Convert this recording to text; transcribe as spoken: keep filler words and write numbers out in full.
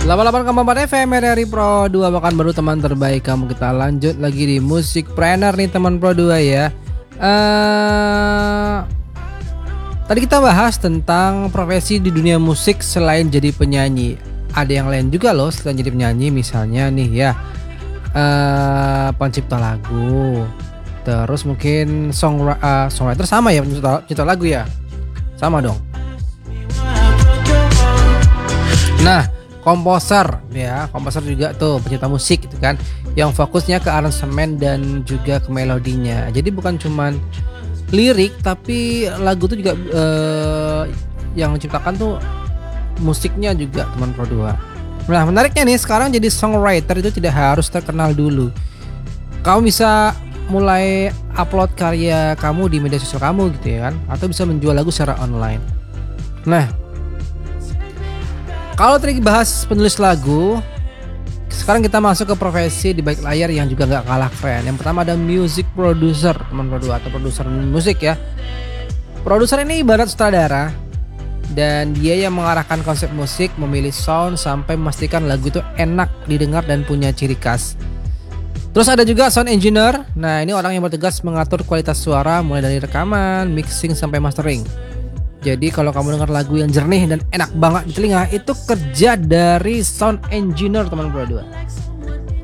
delapan puluh delapan koma empat F M R R I Pro dua, bahkan baru teman terbaik kamu. Kita lanjut lagi di Musikpreneur nih teman Pro dua ya. uh, Tadi kita bahas tentang profesi di dunia musik selain jadi penyanyi. Ada yang lain juga loh selain jadi penyanyi, misalnya nih ya, uh, pencipta lagu. Terus mungkin song, uh, songwriter sama ya, pencipta, pencipta lagu ya, sama dong. Nah, komposer ya, komposer juga tuh pencipta musik gitu kan, yang fokusnya ke aransemen dan juga ke melodinya. Jadi bukan cuman lirik, tapi lagu tuh juga eh, yang menciptakan tuh musiknya juga teman Pro dua. Nah, menariknya nih, sekarang jadi songwriter itu tidak harus terkenal dulu. Kamu bisa mulai upload karya kamu di media sosial kamu gitu ya kan, atau bisa menjual lagu secara online. Nah, kalau tadi bahas penulis lagu, sekarang kita masuk ke profesi di balik layar yang juga gak kalah keren. Yang pertama ada music producer teman Pro dua, atau produser musik ya. Produser ini ibarat sutradara, dan dia yang mengarahkan konsep musik, memilih sound, sampai memastikan lagu itu enak didengar dan punya ciri khas. Terus ada juga sound engineer. Nah, ini orang yang bertugas mengatur kualitas suara mulai dari rekaman, mixing, sampai mastering. Jadi kalau kamu dengar lagu yang jernih dan enak banget di telinga, itu kerja dari sound engineer teman Pro dua.